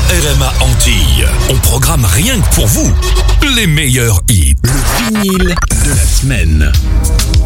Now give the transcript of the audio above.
RMA Antilles. On programme rien que pour vous les meilleurs hits. Le vinyle de la semaine.